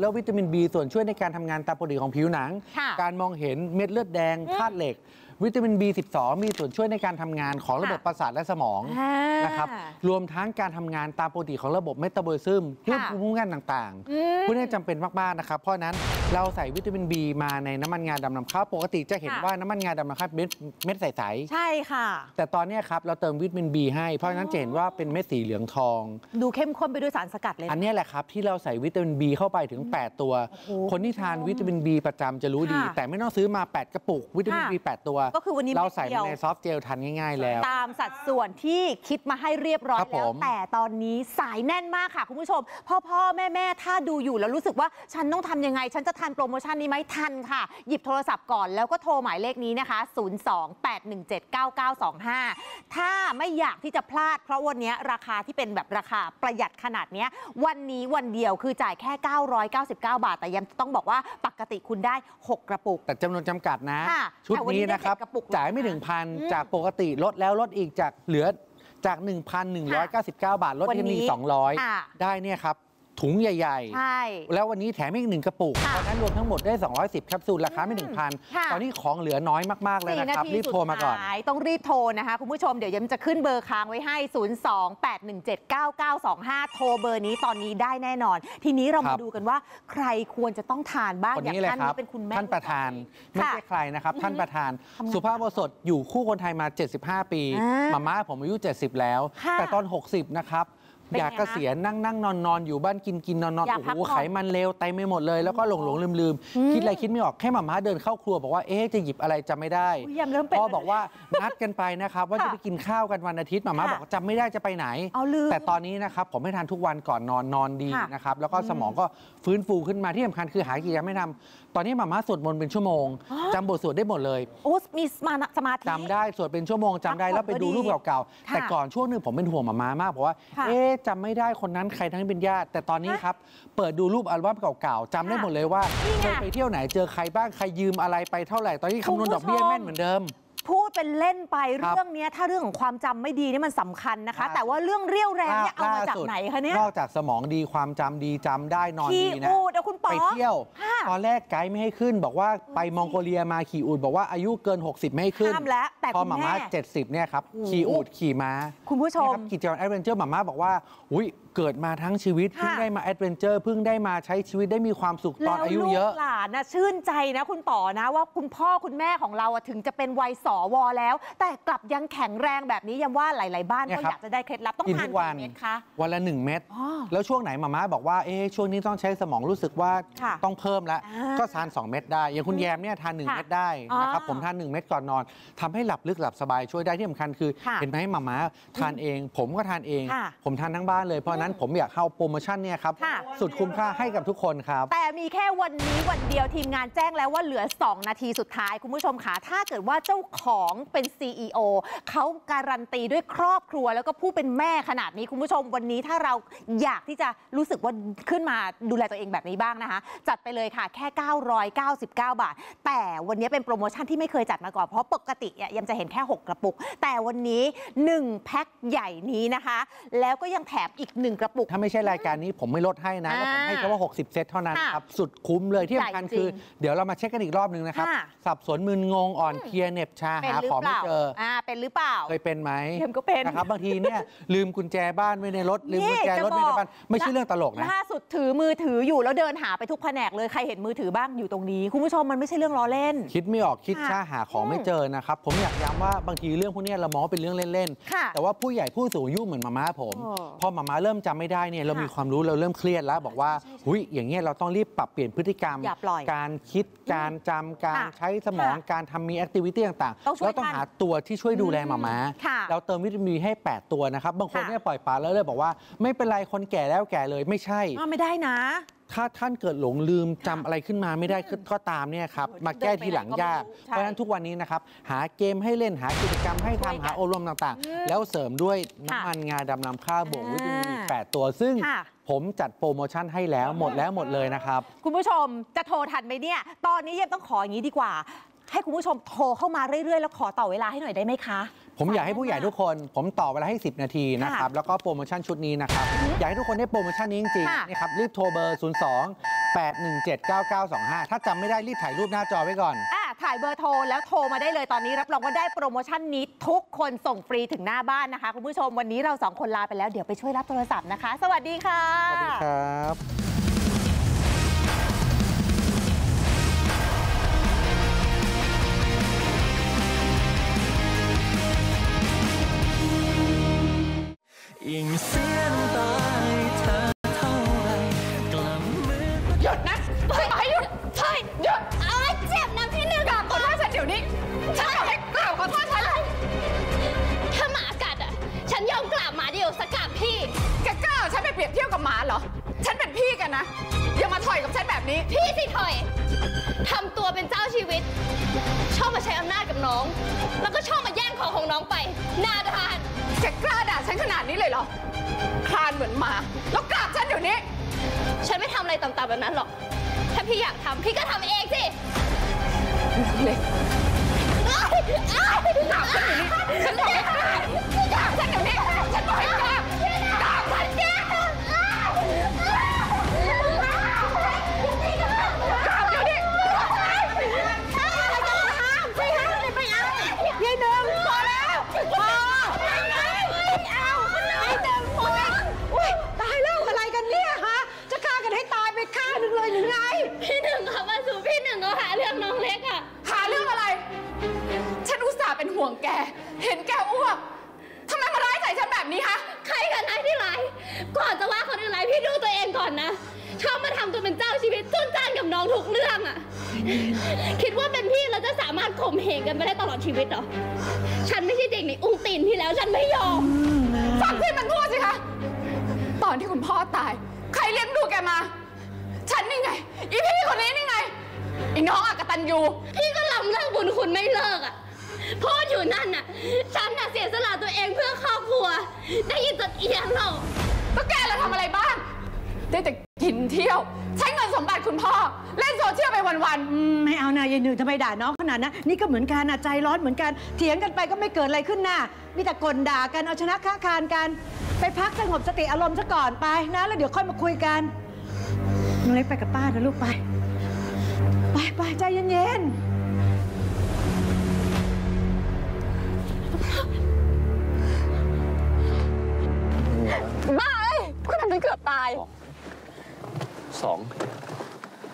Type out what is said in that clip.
แล้ววิตามิน B ส่วนช่วยในการทำงานตามปกติของผิวหนังการมองเห็นเม็ดเลือดแดงธาตุเหล็กวิตามิน B12 มีส่วนช่วยในการทำงานของระบบประสาทและสมองนะครับรวมทั้งการทำงานตามปกติของระบบเมตาบอลิซึมเรื่องภูมิคุ้มกันต่างๆพวกนี้จำเป็นมากๆนะครับเพราะนั้นเราใส่วิตามิน B มาในน้ำมันงาดำนำข้าวปกติจะเห็นว่าน้ำมันงาดำนำข้าวเม็ดใสๆใช่ค่ะแต่ตอนนี้ครับเราเติมวิตามิน B ให้เพราะฉะนั้นจะเห็นว่าเป็นเม็ดสีเหลืองทองดูเข้มข้นไปด้วยสารสกัดเลยอันนี้แหละครับที่เราใส่วิตามิน B เข้าไปถึง8ตัวคนที่ทานวิตามิน B ประจำจะรู้ดีแต่ไม่ต้องซื้อมา8กระปุกวิตามิน B 8ตัวก็คือวันนี้เราใส่ในซอฟต์เจลทานง่ายๆแล้วตามสัดส่วนที่คิดมาให้เรียบร้อยแล้วแต่ตอนนี้สายแน่นมากค่ะคุณผู้ชมพ่อแม่ถ้าดูอยู่แล้วรู้สึกว่าฉันต้องทำยังไงฉันจะทันโปรโมชั่นนี้ไหมทันค่ะหยิบโทรศัพท์ก่อนแล้วก็โทรหมายเลขนี้นะคะ028179925ถ้าไม่อยากที่จะพลาดเพราะวันนี้ราคาที่เป็นแบบราคาประหยัดขนาดนี้วันนี้วันเดียวคือจ่ายแค่999 บาทแต่ยังต้องบอกว่าปกติคุณได้6กระปุกแต่จำนวนจำกัดนะชุดนี้นะครับจ่ายไม่ถึงพันจากปกติลดแล้วลดอีกจากเหลือจาก 1,199 บาทลดที่นี่200ได้เนี่ยครับถุงใหญ่ๆแล้ววันนี้แถมอีก1กระปุกเพราะนั้นรวมทั้งหมดได้210แคปซูลราคาไม่ถึงพันตอนนี้ของเหลือน้อยมากๆเลยนะครับรีบโทรมาก่อนต้องรีบโทรนะคะคุณผู้ชมเดี๋ยวยังจะขึ้นเบอร์ค้างไว้ให้028179925โทรเบอร์นี้ตอนนี้ได้แน่นอนทีนี้เรามาดูกันว่าใครควรจะต้องทานบ้างอย่างท่านนี้เป็นคุณแม่ท่านประธานไม่ใช่ใครนะครับท่านประธานสุภาพบุรุษอยู่คู่คนไทยมา75ปีม่าผมอายุ70แล้วแต่ตอน60นะครับอยากเกษียณนั่งนอนอยู่บ้านกินนอนโอ้โหไขมันเลวเต็มไปหมดเลยแล้วก็หลงลืมคิดอะไรคิดไม่ออกแค่ม่าเดินเข้าครัวบอกว่าจะหยิบอะไรจำไม่ได้พ่อบอกว่านัดกันไปนะครับว่าจะไปกินข้าวกันวันอาทิตย์ม่าบอกจำไม่ได้จะไปไหนแต่ตอนนี้นะครับผมไม่ทานทุกวันก่อนนอนดีนะครับแล้วก็สมองก็ฟื้นฟูขึ้นมาที่สำคัญคือหากิจกรรมไม่ทำตอนนี้ม่าสวดมนต์เป็นชั่วโมงจำบทสวดได้หมดเลยมีสมาธิจำได้สวดเป็นชั่วโมงจำได้แล้วไปดูรูปเก่าๆแต่ก่อนช่วงนึงผมเป็นห่วงม่ามากเพราะว่าจำไม่ได้คนนั้นใครทั้งเป็นญาติแต่ตอนนี้ครับเปิดดูรูปอัลบั้มเก่าๆจำได้หมดเลยว่าเคยไปเที่ยวไหนเจอใครบ้างใครยืมอะไรไปเท่าไหร่ตอนนี้คำนวณดอกเบี้ยแม่นเหมือนเดิมพูดเป็นเล่นไปเรื่องนี้ถ้าเรื่องของความจำไม่ดีนี่มันสำคัญนะคะแต่ว่าเรื่องเรี่ยวแรงเนี่ยเอามาจากไหนคะเนี่ยนอกจากสมองดีความจำดีจำได้นอนดีนะไปเที่ยวตอนแรกไกด์ไม่ให้ขึ้นบอกว่าไปมองโกเลียมาขี่อูฐบอกว่าอายุเกิน60ไม่ให้ขึ้นพอม่า70เนี่ยครับขี่อูฐขี่ม้าคุณผู้ชมกิจกรรมแอดเวนเจอร์ม่าบอกว่าอุ้ยเกิดมาทั้งชีวิตเพิ่งได้มาแอดเวนเจอร์เพิ่งได้มาใช้ชีวิตได้มีความสุขตอนอายุเยอะหลานนะชื่นใจนะคุณป๋อนะว่าคุณพ่อคุณแม่ของเราถึงจะเป็นวัยสวแล้วแต่กลับยังแข็งแรงแบบนี้ยังว่าหลายๆบ้านก็อยากจะได้เคล็ดลับต้องทานกี่เม็ดคะวันละ1 เม็ดแล้วช่วงไหนม่าบอกว่าช่วงนี้ต้องใช้สมองรู้สึกว่าต้องเพิ่มแล้วก็ทาน2 เม็ดได้อย่างคุณแยมเนี่ยทาน1 เม็ดได้นะครับผมทาน1 เม็ดก่อนนอนทำให้หลับลึกหลับสบายช่วยได้ที่สำคัญคือเห็นไหมม่าทานเองผมก็ทานเองผมทานทั้งบ้านเลยเพราะนั้นผมอยากเข้าโปรโมชั่นเนี่ยครับสุดคุ้มค่าให้กับทุกคนครับแต่มีแค่วันนี้วันเดียวทีมงานแจ้งแล้วว่าเหลือ2 นาทีสุดท้ายคุณผู้ชมค่ะถ้าเกิดว่าเจ้าของเป็น CEO เขาการันตีด้วยครอบครัวแล้วก็ผู้เป็นแม่ขนาดนี้คุณผู้ชมวันนี้ถ้าเราอยากที่จะรู้สึกว่าขึ้นมาดูแลตัวเองแบบนี้บ้างนะคะจัดไปเลยค่ะแค่999 บาทแต่วันนี้เป็นโปรโมชั่นที่ไม่เคยจัดมาก่อนเพราะปกติยังจะเห็นแค่6 กระปุกแต่วันนี้1 แพ็คใหญ่นี้นะคะแล้วก็ยังแถมอีก1 กระปุกถ้าไม่ใช่รายการนี้ผมไม่ลดให้นะแล้วผมให้แค่ว่า60 เซตเท่านั้นครับสุดคุ้มเลยที่สำคัญคือเดี๋ยวเรามาเช็คกันอีกรอบนึงนะครับสับสนมึนงงอ่อนเพลียเหน็บชาหาของไม่เจอเป็นหรือเปล่าเคยเป็นไหมก็เป็นนะครับบางทีเนี่ยลืมกุญแจบ้านไว้ในรถลืมกุญแจรถไว้ในบ้านไม่ใช่เรื่องตลกนะล่าสุดถือมือถืออยู่แล้วเดินหาไปทุกแผนกเลยใครเห็นมือถือบ้างอยู่ตรงนี้คุณผู้ชมมันไม่ใช่เรื่องล้อเล่นคิดไม่ออกคิดช้าหาของไม่เจอนะครับผมอยากย้ำว่าบางทีเรื่องพวกนี้เรามองเป็นเรื่องเล่นๆแต่ว่าผู้ใหญ่ผู้สูงอายุเหมือนม่าผมพอม่าเริ่มจำไม่ได้เนี่ยเรามีความรู้เราเริ่มเครียดแล้วบอกว่าอย่างเงี้ยเราต้องรีบปรับเปลี่ยนพฤติกรรมการคิดการจำการใช้สมองการทำมีแอคทิวิตี้ต่างๆเราต้องหาตัวที่ช่วยดูแลม่าเราเติมวิตามินให้8 ตัวนะครับบางคนเนี่ยปล่อยปละแล้วเลยบอกว่าไม่เป็นไรคนแก่แล้วแก่เลยไม่ใช่ไม่ได้นะถ้าท่านเกิดหลงลืมจำอะไรขึ้นมาไม่ได้ก็ตามเนี่ยครับมาแก้ทีหลังยากเพราะฉะนั้นทุกวันนี้นะครับหาเกมให้เล่นหากิจกรรมให้ทำหาอบรมต่างๆแล้วเสริมด้วยน้ำมันงาดำนำข้าวบวกวิตามิน8 ตัวซึ่งผมจัดโปรโมชั่นให้แล้วหมดเลยนะครับคุณผู้ชมจะโทรทันไหมเนี่ยตอนนี้ยังต้องขออย่างนี้ดีกว่าให้คุณผู้ชมโทรเข้ามาเรื่อยๆแล้วขอต่อเวลาให้หน่อยได้ไหมคะผมอยากให้ผู้ใหญ่ทุกคนผมต่อเวลาให้10 นาทีนะครับแล้วก็โปรโมชั่นชุดนี้นะครับอยากให้ทุกคนได้โปรโมชั่นนี้จริงๆนะครับรีบโทรเบอร์ 0818179925 ถ้าจำไม่ได้รีบถ่ายรูปหน้าจอไว้ก่อนถ่ายเบอร์โทรแล้วโทรมาได้เลยตอนนี้รับรองว่าได้โปรโมชั่นนี้ทุกคนส่งฟรีถึงหน้าบ้านนะคะคุณผู้ชมวันนี้เรา2คนลาไปแล้วเดี๋ยวไปช่วยรับโทรศัพท์นะคะสวัสดีค่ะสวัสดีครับยิ่งเสียน้ำตาเธอเท่าไรกลับมือหยุดนะเฮ้ยหยุดเฮ้ยหยุดเอาไว้เจ็บนะพี่หนึ่งกราบขอโทษฉันเดี๋ยวนี้ฉันบอกให้กราบขอโทษฉันเลยถ้าหมากัดอ่ะฉันยอมกราบหมาเดียวสักกราบพี่แกกล้าฉันไปเปรียบเทียบกับหมาเหรอฉันเป็นพี่กันนะอย่ามาถอยกับฉันแบบนี้พี่สิถอยทำตัวเป็นเจ้าชีวิตชอบมาใช้อำนาจกับน้องแล้วก็ชอบมาแย่งของน้องไปน่าทานแกกล้าด่าฉันขนาดนี้เลยเหรอคลานเหมือนหมาแล้วกราบฉันเดี๋ยวนี้ฉันไม่ทำอะไรต่ำๆแบบนั้นหรอกถ้าพี่อยากทำพี่ก็ทำเองสิเลยกราบฉันเดี๋ยวนี้ฉันบอกให้กราบฉันเดี๋ยวนี้ฉันบอกให้กราบฉันแกพี่หนึ่งค่ะมาสู่พี่หนึ่งก็หาเรื่องน้องเล็กอะหาเรื่องอะไรฉันอุตส่าห์เป็นห่วงแกเห็นแกอ้วกทำไมมาร้ายใส่ฉันแบบนี้คะใครกันนายที่ร้ายก่อนจะว่าคนอื่นร้ายพี่ดูตัวเองก่อนนะชอบมาทำตัวเป็นเจ้าชีวิตจุนจ้านกับน้องทุกเรื่องอะคิดว่าเป็นพี่เราจะสามารถข่มเหงกันไปได้ตลอดชีวิตเหรอฉันไม่ใช่เด็กในอุ้งตีนพี่แล้วฉันไม่ยอมฟังพี่มันพูดสิคะตอนที่คุณพ่อตายใครเลี้ยงดูแกมาฉันนี่ไงอีพี่คนนี้นี่ไงไอ้น้องอกตัญญูพี่ก็ลำเลิกบุญคุณไม่เลิกอ่ะพ่ออยู่นั่นน่ะฉันน่ะเสียสละตัวเองเพื่อครอบครัวได้ยินจดเอียงหรอกก็แกเราทำอะไรบ้างได้แต่กินเที่ยวใช้เงินสมบัติคุณพ่อเล่นโซเชียลไปวันๆไม่เอานะยายหนึ่งทำไมด่าน้องขนาดนั้นนี่ก็เหมือนกันนะใจร้อนเหมือนกันเถียงกันไปก็ไม่เกิดอะไรขึ้นน่ะมีแต่กลด่ากันเอาชนะค้าคานกันไปพักสงบสติอารมณ์ซะก่อนไปนะแล้วเดี๋ยวค่อยมาคุยกันน้องเล็กไปกับป้านะลูกไปใจเย็นๆ